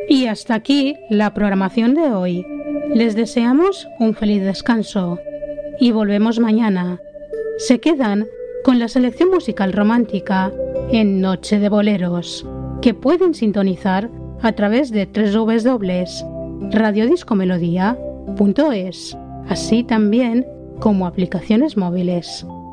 Y hasta aquí la programación de hoy. Les deseamos un feliz descanso y volvemos mañana. Se quedan con la selección musical romántica en Noche de Boleros, que pueden sintonizar a través de www.radiodiscomelodía.es, así también como aplicaciones móviles.